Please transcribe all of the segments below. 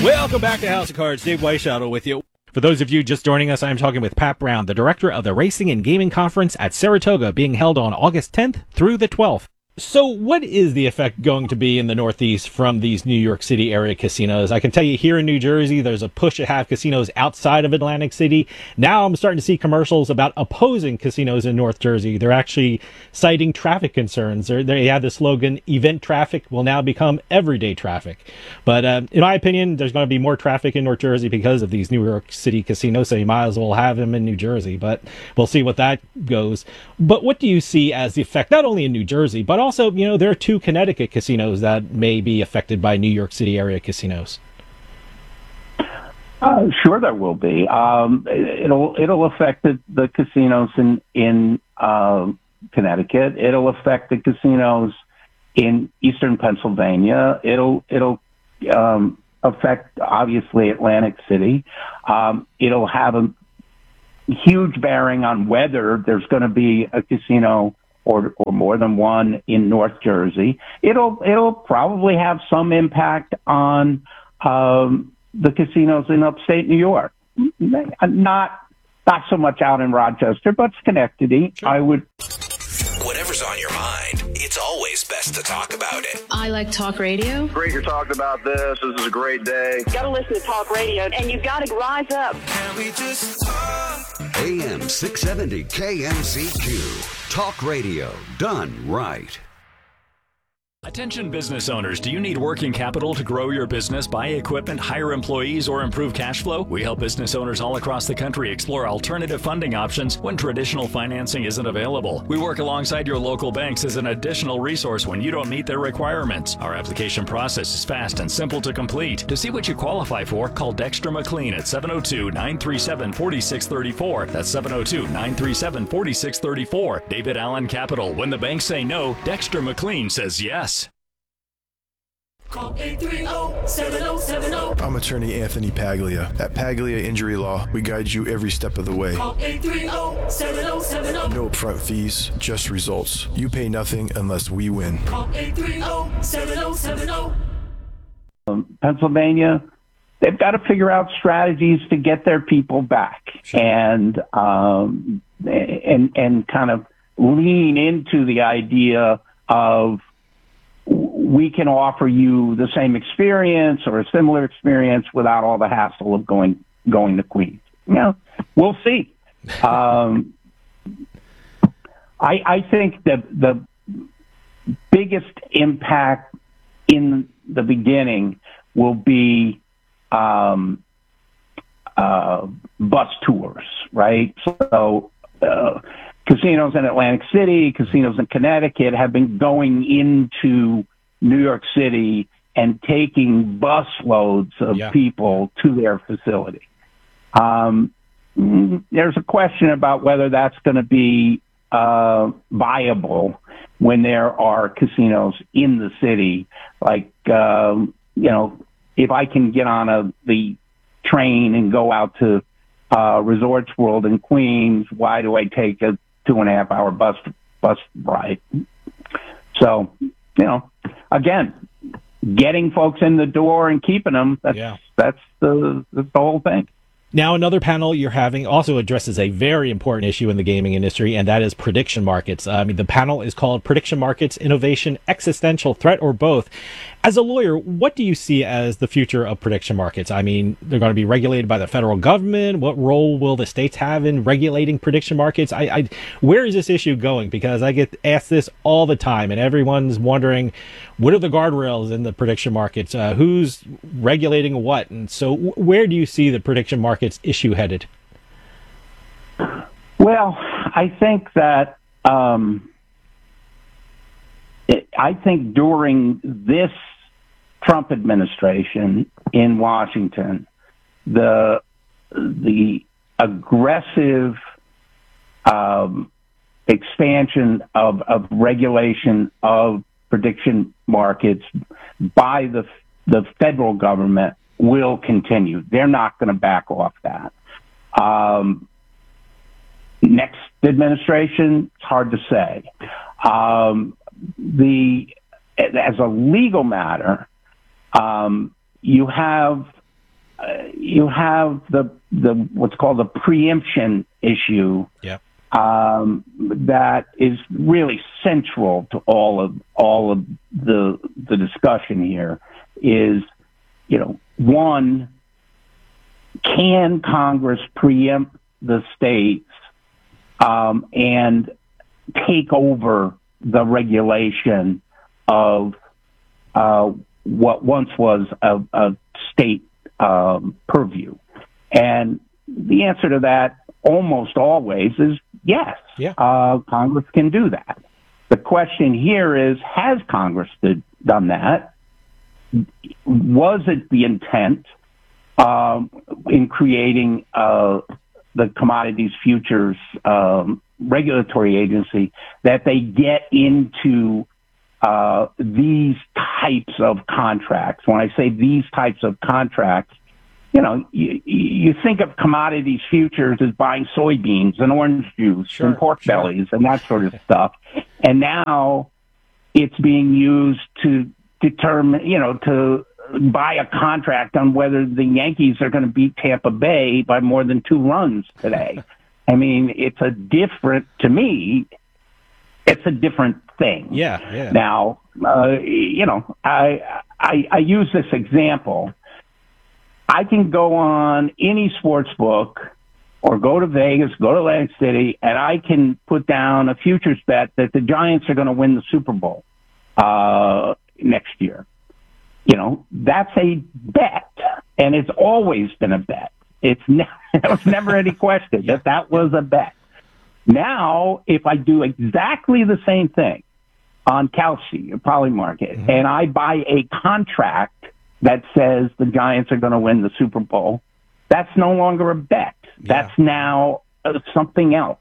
Welcome back to House of Cards. Dave Weishaupt with you. For those of you just joining us, I'm talking with Pat Brown, the director of the Racing and Gaming Conference at Saratoga, being held on August 10th through the 12th. So what is the effect going to be in the Northeast from these New York City area casinos? I can tell you here in New Jersey, there's a push to have casinos outside of Atlantic City. Now I'm starting to see commercials about opposing casinos in North Jersey. They're actually citing traffic concerns. They have the slogan, event traffic will now become everyday traffic. But in my opinion, there's going to be more traffic in North Jersey because of these New York City casinos, so you might as well have them in New Jersey. But we'll see what that goes. But what do you see as the effect, not only in New Jersey, but also, there are 2 Connecticut casinos that may be affected by New York City area casinos. Sure, there will be. It'll affect the casinos in Connecticut. It'll affect the casinos in Eastern Pennsylvania. It'll affect, obviously, Atlantic City. It'll have a huge bearing on whether there's going to be a casino or more than one in North Jersey. It'll probably have some impact on the casinos in upstate New York. Not so much out in Rochester, but Schenectady. Sure. I would. Whatever's on your mind, it's always best to talk about it. I like talk radio. Great you're talking about this. This is a great day. You gotta listen to talk radio, and you gotta rise up. Can we just talk? AM 670 KMCQ. Talk radio done right. Attention business owners, do you need working capital to grow your business, buy equipment, hire employees, or improve cash flow? We help business owners all across the country explore alternative funding options when traditional financing isn't available. We work alongside your local banks as an additional resource when you don't meet their requirements. Our application process is fast and simple to complete. To see what you qualify for, call Dexter McLean at 702-937-4634. That's 702-937-4634. David Allen Capital. When the banks say no, Dexter McLean says yes. Call 830-7070. I'm attorney Anthony Paglia. At Paglia Injury Law, we guide you every step of the way. Call 830-7070. No upfront fees, just results. You pay nothing unless we win. Call 830-7070. Pennsylvania, they've got to figure out strategies to get their people back. Sure. and kind of lean into the idea of, we can offer you the same experience or a similar experience without all the hassle of going to Queens. We'll see. I think that the biggest impact in the beginning will be bus tours, right? So casinos in Atlantic City, casinos in Connecticut have been going into New York City and taking bus loads of people to their facility. There's a question about whether that's going to be viable when there are casinos in the city. Like, if I can get on the train and go out to Resorts World in Queens, why do I take a 2.5-hour bus ride? So, again, getting folks in the door and keeping them, that's the whole thing. Now, another panel you're having also addresses a very important issue in the gaming industry, and that is prediction markets. The panel is called Prediction Markets, Innovation, Existential Threat, or Both. As a lawyer, what do you see as the future of prediction markets? They're going to be regulated by the federal government. What role will the states have in regulating prediction markets? Where is this issue going? Because I get asked this all the time, and everyone's wondering, what are the guardrails in the prediction markets? Who's regulating what? And so where do you see the prediction markets issue headed? Well, I think that during this Trump administration in Washington, the aggressive expansion of regulation of prediction markets by the federal government will continue. They're not going to back off that. Next administration, it's hard to say. As a legal matter, you have you have the what's called the preemption issue. Yep. That is really central to all of the discussion here. Is, one, can Congress preempt the states and take over the regulation of what once was a state purview? And the answer to that almost always is yes. Yeah. Congress can do that. The question here is, has Congress done that? Was it the intent in creating the Commodities Futures Regulatory Agency that they get into these types of contracts? When I say these types of contracts, you think of commodities futures as buying soybeans and orange juice and pork bellies and that sort of stuff. And now it's being used to determine, to buy a contract on whether the Yankees are going to beat Tampa Bay by more than 2 runs today. I mean, to me, it's a different thing. Yeah. Now, I use this example. I can go on any sports book or go to Vegas, go to Atlantic City, and I can put down a futures bet that the Giants are going to win the Super Bowl next year. That's a bet, and it's always been a bet. There was never any question that was a bet. Now, if I do exactly the same thing on Kalshi, a Polymarket, and I buy a contract that says the Giants are going to win the Super Bowl, that's no longer a bet. That's now something else.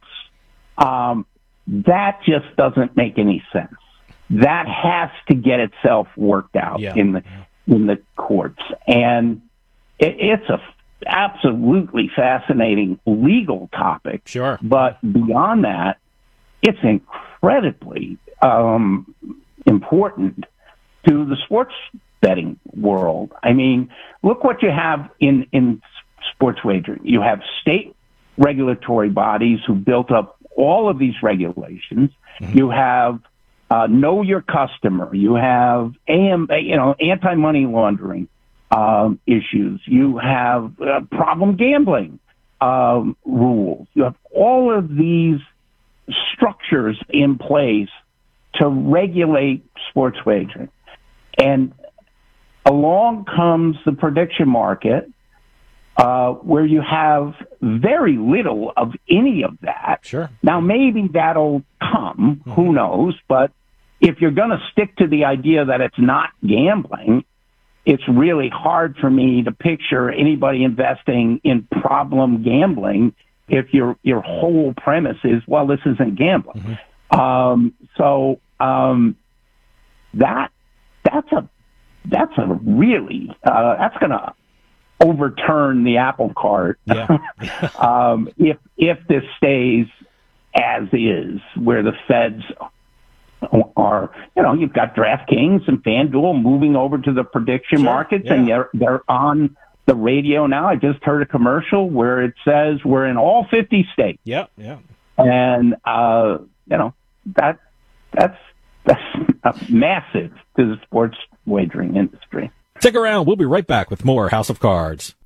That just doesn't make any sense. That has to get itself worked out in the courts. And it's a absolutely fascinating legal topic. Sure. But beyond that, it's incredibly important to the sports betting world. I mean, look what you have in sports wagering. You have state regulatory bodies who built up all of these regulations. You have know your customer. You have anti-money laundering issues. You have problem gambling rules. You have all of these structures in place to regulate sports wagering. And along comes the prediction market, where you have very little of any of that. Sure. Now, maybe that'll come. Who knows? But if you're going to stick to the idea that it's not gambling, it's really hard for me to picture anybody investing in problem gambling if your whole premise is, well, this isn't gambling. That's a really that's going to overturn the apple cart if this stays as is, where the feds are. You've got DraftKings and FanDuel moving over to the prediction markets, and they're on the radio now. I just heard a commercial where it says we're in all 50 states. And that's massive to the sports wagering industry. Stick around. We'll be right back with more House of Cards.